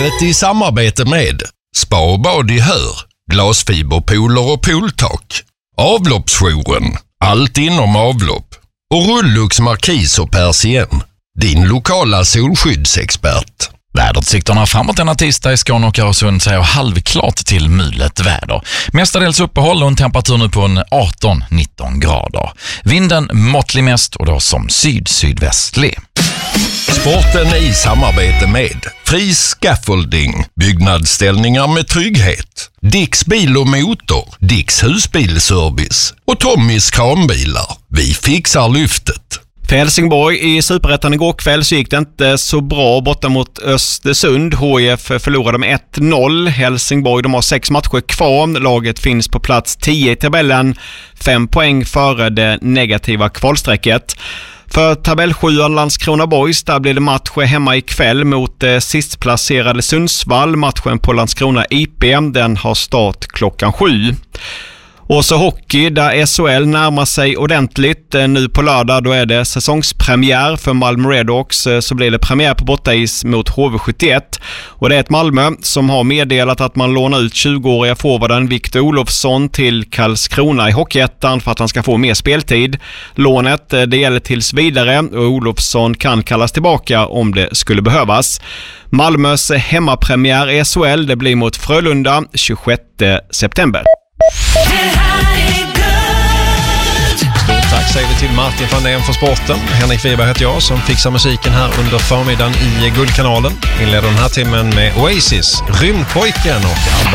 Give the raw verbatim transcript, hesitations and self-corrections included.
Vädret i samarbete med Spa och bad i Hör, glasfiberpooler och pooltak, Avloppsjouren, allt inom avlopp och Rullux Markis och Persien, din lokala solskyddsexpert. Väderutsikterna framåt denna tisdag i Skåne och Öresund säger halvklart till mulet väder. Mestadels uppehåll och en temperatur nu på en arton nitton grader. Vinden måttlig mest och då som syd-sydvästlig. Sporten i samarbete med Fri Scaffolding, byggnadsställningar med trygghet, Dicks bil och motor, Dicks husbilservice och Tommys kranbilar. Vi fixar lyftet. För Helsingborg i Superettan igår kväll så gick det inte så bra borta mot Östersund. H I F förlorade med ett noll. Helsingborg, de har sex matcher kvar. Laget finns på plats tio i tabellen. Fem poäng före det negativa kvalsträcket. För tabellsjuan Landskrona Boys, där blir det match hemma ikväll mot eh, sistplacerade Sundsvall. Matchen på Landskrona I P, den har start klockan sju. Och så hockey, där S H L närmar sig ordentligt. Nu på lördag då är det säsongspremiär för Malmö Redhawks. Så blir det premiär på bortais mot H V sjuttioett. Och det är ett Malmö som har meddelat att man lånar ut tjugoåriga forwarden Victor Olofsson till Karlskrona i Hockeyettan för att han ska få mer speltid. Lånet det gäller tills vidare och Olofsson kan kallas tillbaka om det skulle behövas. Malmös hemmapremiär i S H L det blir mot Frölunda tjugosjätte september. Stort tack säger vi till Martin van den för sporten. Henrik Wiberg heter jag som fixar musiken här under förmiddagen i Guldkanalen. Inleder den här timmen med Oasis, Rymdpojken och